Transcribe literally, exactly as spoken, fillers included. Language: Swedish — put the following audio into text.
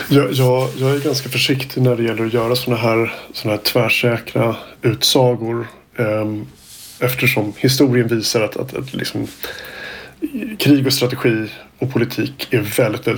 Jag, jag, jag är ganska försiktig när det gäller att göra såna här, såna här tvärsäkra utsagor. Um, eftersom historien visar att, att, att liksom, krig och strategi och politik är väldigt, väldigt